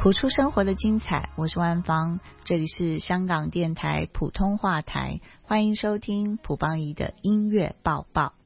谱出生活的精彩，我是万芳，这里是香港电台普通话台，欢迎收听蒲邦仪的音乐报报。